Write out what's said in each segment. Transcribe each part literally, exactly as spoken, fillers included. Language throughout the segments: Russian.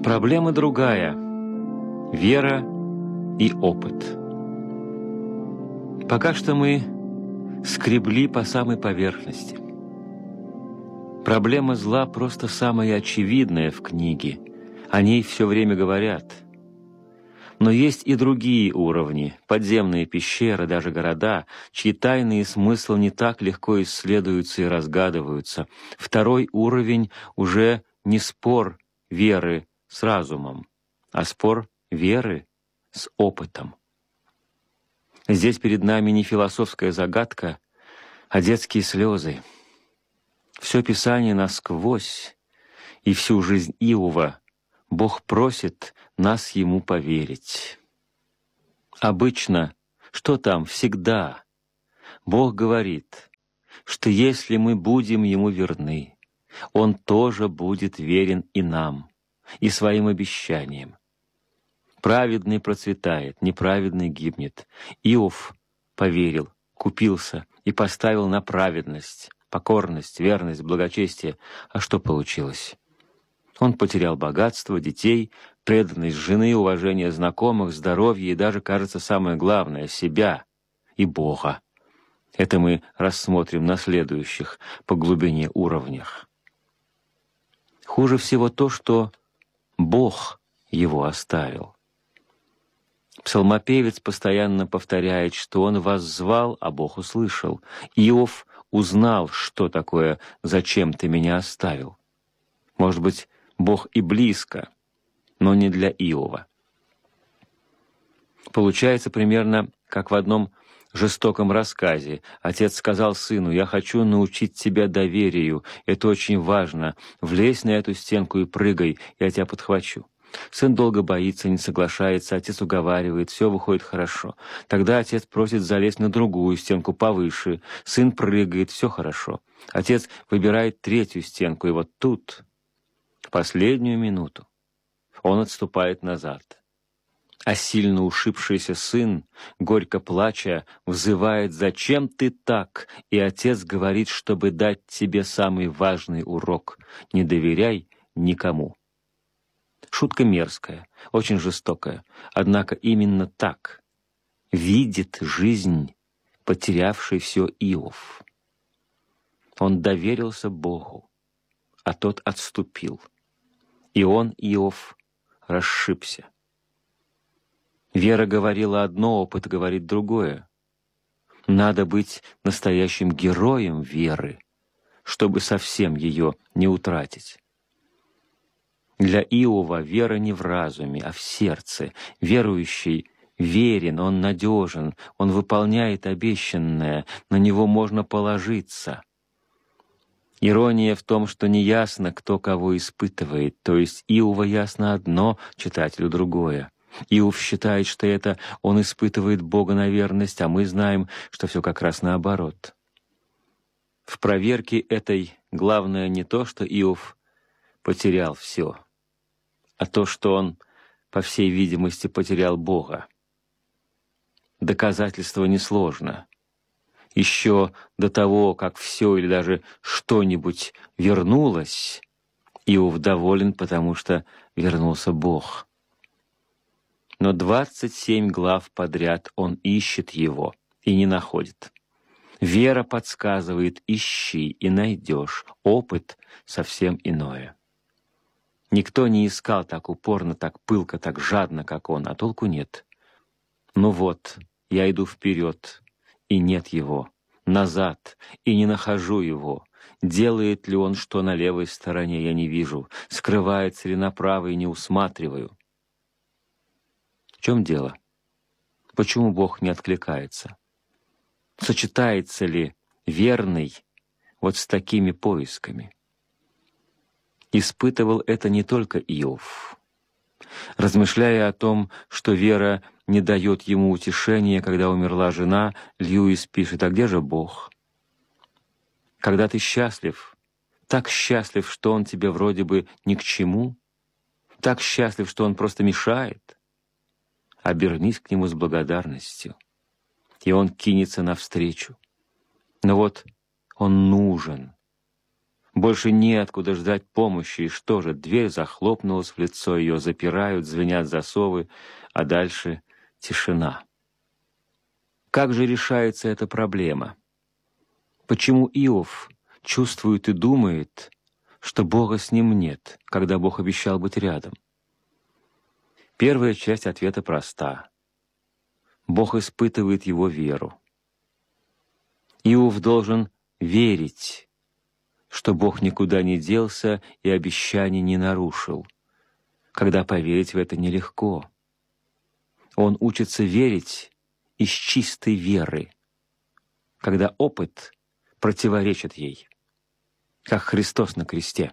Проблема другая — вера и опыт. Пока что мы скребли по самой поверхности. Проблема зла просто самая очевидная в книге, о ней все время говорят. Но есть и другие уровни, подземные пещеры, даже города, чьи тайны и смысл не так легко исследуются и разгадываются. Второй уровень уже не спор веры с разумом, а спор веры с опытом. Здесь перед нами не философская загадка, а детские слезы. Все Писание насквозь, и всю жизнь Иова Бог просит нас Ему поверить. Обычно, что там, всегда, Бог говорит, что если мы будем Ему верны, Он тоже будет верен и нам, и своим обещаниям. Праведный процветает, неправедный гибнет. Иов поверил, купился и поставил на праведность, покорность, верность, благочестие. А что получилось? Он потерял богатство, детей, преданность жены, уважение знакомых, здоровье и даже, кажется, самое главное — себя и Бога. Это мы рассмотрим на следующих по глубине уровнях. Хуже всего то, что Бог его оставил. Псалмопевец постоянно повторяет, что он воззвал, а Бог услышал. Иов узнал, что такое «зачем ты меня оставил». Может быть, Бог и близко, но не для Иова. Получается примерно как в одном жестоком рассказе. Отец сказал сыну: «Я хочу научить тебя доверию, это очень важно. Влезь на эту стенку и прыгай, я тебя подхвачу». Сын долго боится, не соглашается, отец уговаривает, все выходит хорошо. Тогда отец просит залезть на другую стенку повыше, сын прыгает, все хорошо. Отец выбирает третью стенку, и вот тут, в последнюю минуту, он отступает назад. А сильно ушибшийся сын, горько плача, взывает: «Зачем ты так?» И отец говорит, чтобы дать тебе самый важный урок: не доверяй никому. Шутка мерзкая, очень жестокая, однако именно так видит жизнь потерявший все Иов. Он доверился Богу, а тот отступил, и он, Иов, расшибся. Вера говорила одно, опыт говорит другое. Надо быть настоящим героем веры, чтобы совсем ее не утратить. Для Иова вера не в разуме, а в сердце. Верующий верен, он надежен, он выполняет обещанное, на него можно положиться. Ирония в том, что неясно, кто кого испытывает, то есть Иова ясно одно, читателю другое. Иов считает, что это он испытывает Бога на верность, а мы знаем, что все как раз наоборот. В проверке этой главное не то, что Иов потерял все, а то, что он, по всей видимости, потерял Бога. Доказательство несложно. Еще до того, как все или даже что-нибудь вернулось, Иов доволен, потому что вернулся Бог. Но двадцать семь глав подряд он ищет его и не находит. Вера подсказывает: ищи и найдешь. Опыт — совсем иное. Никто не искал так упорно, так пылко, так жадно, как он, а толку нет. Ну вот, я иду вперед, и нет его, назад, и не нахожу его. Делает ли он что на левой стороне, я не вижу, скрывается ли на правой, не усматриваю. В чем дело? Почему Бог не откликается? Сочетается ли верный вот с такими поисками? Испытывал это не только Иов. Размышляя о том, что вера не дает ему утешения, когда умерла жена, Льюис пишет: «А где же Бог? Когда ты счастлив, так счастлив, что Он тебе вроде бы ни к чему, так счастлив, что Он просто мешает, обернись к Нему с благодарностью, и Он кинется навстречу. Но вот Он нужен. Больше неоткуда ждать помощи, и что же, дверь захлопнулась в лицо, ее запирают, звенят засовы, а дальше тишина. Как же решается эта проблема? Почему Иов чувствует и думает, что Бога с ним нет, когда Бог обещал быть рядом? Первая часть ответа проста. Бог испытывает его веру. Иов должен верить, что Бог никуда не делся и обещаний не нарушил, когда поверить в это нелегко. Он учится верить из чистой веры, когда опыт противоречит ей, как Христос на кресте.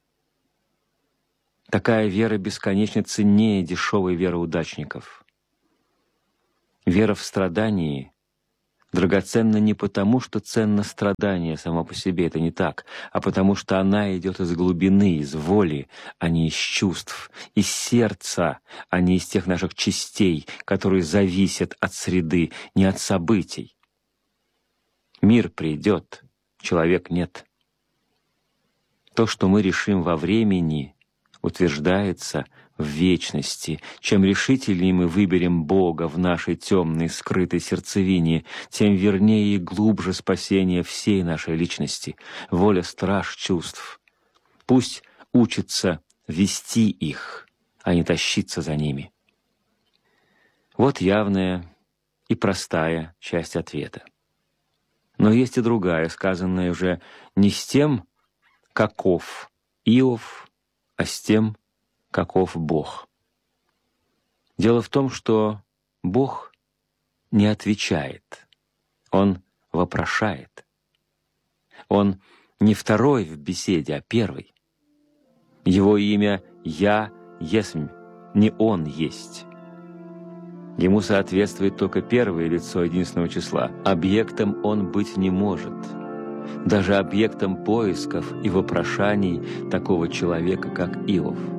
Такая вера бесконечно ценнее дешевой веры удачников. Вера в страдании драгоценна не потому, что ценно страдание само по себе, это не так, а потому что она идет из глубины, из воли, а не из чувств, из сердца, а не из тех наших частей, которые зависят от среды, не от событий. Мир придет, человек нет. То, что мы решим во времени, утверждается в вечности. Чем решительнее мы выберем Бога в нашей темной, скрытой сердцевине, тем вернее и глубже спасение всей нашей личности. Воля — страж чувств. Пусть учится вести их, а не тащиться за ними. Вот явная и простая часть ответа. Но есть и другая, сказанная уже не с тем, каков Иов, а с тем, каков Бог. Дело в том, что Бог не отвечает, Он вопрошает. Он не второй в беседе, а первый. Его имя «Я есмь», не Он есть. Ему соответствует только первое лицо единственного числа. Объектом Он быть не может. Даже объектом поисков и вопрошаний такого человека, как Иов.